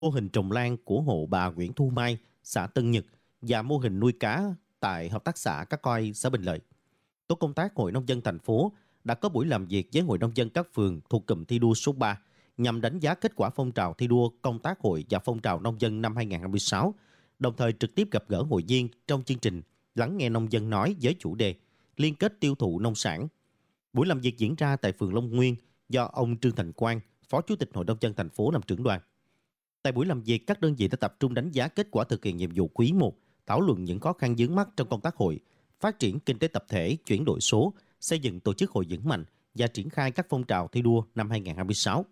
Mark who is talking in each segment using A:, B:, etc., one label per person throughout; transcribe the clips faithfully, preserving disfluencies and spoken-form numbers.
A: mô hình trồng lan của hộ bà Nguyễn Thu Mai, xã Tân Nhật và mô hình nuôi cá tại hợp tác xã Cá Coi, xã Bình Lợi. Tổ công tác Hội Nông dân thành phố đã có buổi làm việc với Hội Nông dân các phường thuộc cụm thi đua số ba nhằm đánh giá kết quả phong trào thi đua công tác hội và phong trào nông dân năm hai không hai sáu, đồng thời trực tiếp gặp gỡ hội viên trong chương trình Lắng nghe nông dân nói với chủ đề liên kết tiêu thụ nông sản. Buổi làm việc diễn ra tại phường Long Nguyên do ông Trương Thành Quang, Phó Chủ tịch Hội Nông dân thành phố làm trưởng đoàn. Tại buổi làm việc, các đơn vị đã tập trung đánh giá kết quả thực hiện nhiệm vụ quý một, thảo luận những khó khăn vướng mắc trong công tác hội, phát triển kinh tế tập thể, chuyển đổi số, xây dựng tổ chức hội vững mạnh và triển khai các phong trào thi đua năm hai không hai sáu.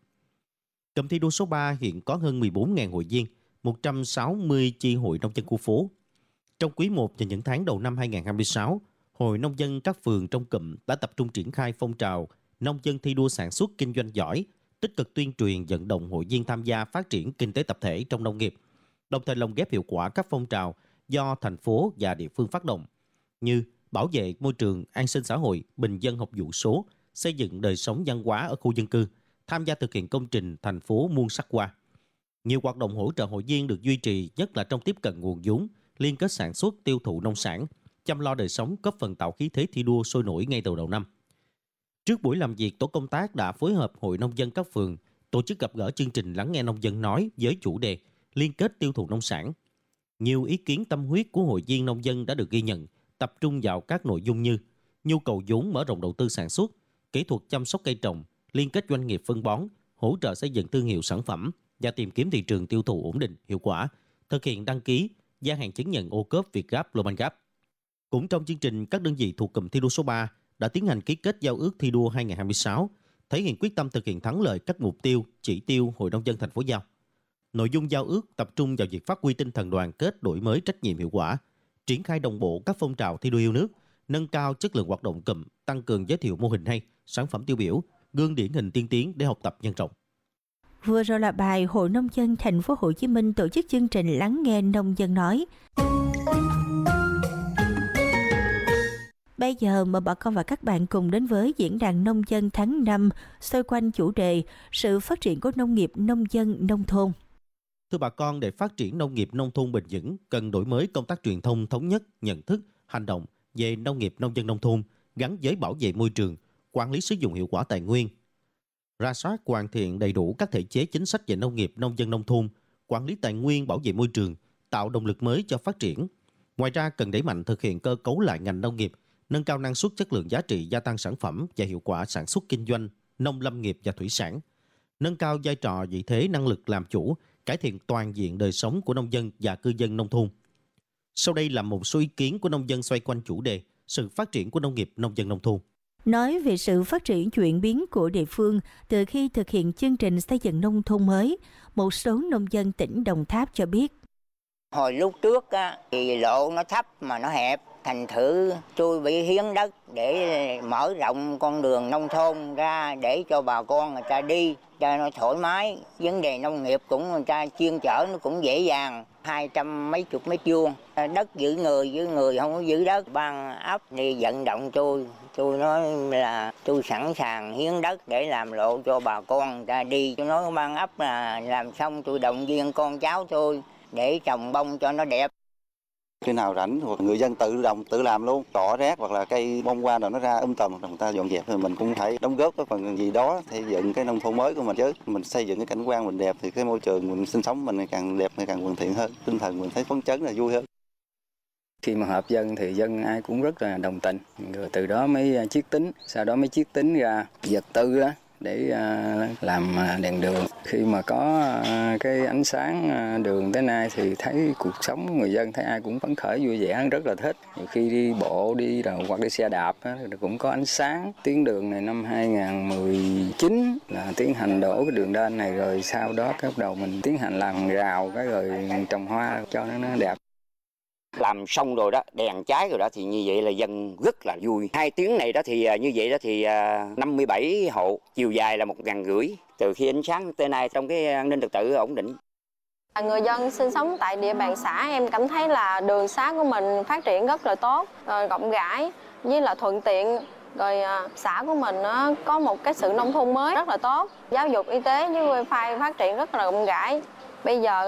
A: Cụm thi đua số ba hiện có hơn mười bốn nghìn hội viên, một trăm sáu mươi chi hội nông dân khu phố. Trong quý một và những tháng đầu năm hai không hai sáu, Hội Nông dân các phường trong cụm đã tập trung triển khai phong trào nông dân thi đua sản xuất kinh doanh giỏi, tích cực tuyên truyền vận động hội viên tham gia phát triển kinh tế tập thể trong nông nghiệp, đồng thời lồng ghép hiệu quả các phong trào do thành phố và địa phương phát động như bảo vệ môi trường, an sinh xã hội, bình dân học vụ số, xây dựng đời sống văn hóa ở khu dân cư, tham gia thực hiện công trình thành phố muôn sắc hoa. Nhiều hoạt động hỗ trợ hội viên được duy trì, nhất là trong tiếp cận nguồn vốn, liên kết sản xuất, tiêu thụ nông sản, chăm lo đời sống, góp phần tạo khí thế thi đua sôi nổi ngay từ đầu năm. Trước buổi làm việc, tổ công tác đã phối hợp Hội Nông dân các phường tổ chức gặp gỡ chương trình Lắng nghe nông dân nói với chủ đề liên kết tiêu thụ nông sản. Nhiều ý kiến tâm huyết của hội viên nông dân đã được ghi nhận, tập trung vào các nội dung như nhu cầu vốn mở rộng đầu tư sản xuất, kỹ thuật chăm sóc cây trồng, liên kết doanh nghiệp phân bón, hỗ trợ xây dựng thương hiệu sản phẩm và tìm kiếm thị trường tiêu thụ ổn định, hiệu quả, thực hiện đăng ký, gia hạn chứng nhận ô cốp Việt Gap, Global Gap. Cũng trong chương trình, các đơn vị thuộc cụm thi đua số ba đã tiến hành ký kết giao ước thi đua hai không hai sáu, thể hiện quyết tâm thực hiện thắng lợi các mục tiêu, chỉ tiêu Hội Nông dân thành phố giao. Nội dung giao ước tập trung vào việc phát huy tinh thần đoàn kết, đổi mới, trách nhiệm, hiệu quả, triển khai đồng bộ các phong trào thi đua yêu nước, nâng cao chất lượng hoạt động cụm, tăng cường giới thiệu mô hình hay, sản phẩm tiêu biểu, gương điển hình tiên tiến để học tập nhân rộng.
B: Vừa rồi là bài Hội Nông dân thành phố Hồ Chí Minh tổ chức chương trình Lắng nghe nông dân nói. Bây giờ mời bà con và các bạn cùng đến với diễn đàn nông dân tháng năm xoay quanh chủ đề sự phát triển của nông nghiệp nông dân nông thôn.
A: Thưa bà con, để phát triển nông nghiệp nông thôn bền vững, cần đổi mới công tác truyền thông thống nhất, nhận thức, hành động về nông nghiệp nông dân nông thôn gắn với bảo vệ môi trường, quản lý sử dụng hiệu quả tài nguyên, rà soát hoàn thiện đầy đủ các thể chế chính sách về nông nghiệp nông dân nông thôn, quản lý tài nguyên, bảo vệ môi trường, tạo động lực mới cho phát triển. Ngoài ra, cần đẩy mạnh thực hiện cơ cấu lại ngành nông nghiệp, nâng cao năng suất, chất lượng, giá trị gia tăng sản phẩm và hiệu quả sản xuất kinh doanh, nông lâm nghiệp và thủy sản, nâng cao vai trò vị thế năng lực làm chủ, cải thiện toàn diện đời sống của nông dân và cư dân nông thôn. Sau đây là một số ý kiến của nông dân xoay quanh chủ đề sự phát triển của nông nghiệp nông dân nông thôn.
B: Nói về sự phát triển chuyển biến của địa phương từ khi thực hiện chương trình xây dựng nông thôn mới, một số nông dân tỉnh Đồng Tháp cho biết.
C: Hồi lúc trước á, thì lộ nó thấp mà nó hẹp, thành thử tôi bị hiến đất để mở rộng con đường nông thôn ra để cho bà con người ta đi cho nó thoải mái. Vấn đề nông nghiệp cũng người ta chuyên chở nó cũng dễ dàng, hai trăm mấy chục mét vuông. Đất giữ người, giữ người không có giữ đất. Ban ấp đi vận động tôi, tôi nói là tôi sẵn sàng hiến đất để làm lộ cho bà con người ta đi. Tôi nói ban ấp là làm xong tôi động viên con cháu tôi để trồng bông cho nó đẹp.
D: Khi nào rảnh hoặc người dân tự động tự làm luôn, cỏ rác hoặc là cây bông hoa rồi nó ra um tùm, người ta dọn dẹp thì mình cũng phải đóng góp cái phần gì đó xây dựng cái nông thôn mới của mình chứ. Mình xây dựng cái cảnh quan mình đẹp thì cái môi trường mình sinh sống mình ngày càng đẹp, ngày càng hoàn thiện hơn, tinh thần mình thấy phấn chấn là vui hơn.
E: Khi mà họp dân thì dân ai cũng rất là đồng tình, rồi từ đó mới chiết tính, sau đó mới chiết tính ra vật tư á để làm đèn đường. Khi mà có cái ánh sáng đường tới nay thì thấy cuộc sống của người dân thấy ai cũng phấn khởi vui vẻ, rất là thích. Nhiều khi đi bộ đi rồi hoặc đi xe đạp thì cũng có ánh sáng. Tuyến đường này năm hai không một chín là tiến hành đổ cái đường đên này, rồi sau đó bắt đầu mình tiến hành làm rào cái rồi trồng hoa cho nó đẹp.
F: Làm xong rồi đó, đèn cháy rồi đó thì như vậy là dân rất là vui. Hai tuyến này đó thì như vậy đó thì năm mươi bảy hộ, chiều dài là một ngàn rưỡi. Từ khi ánh sáng tới nay trong cái an ninh trật tự ổn định.
G: Người dân sinh sống tại địa bàn xã em cảm thấy là đường xá của mình phát triển rất là tốt, rộng rãi với là thuận tiện. Rồi xã của mình nó có một cái sự nông thôn mới rất là tốt. Giáo dục y tế với wifi phát triển rất là rộng rãi. Bây giờ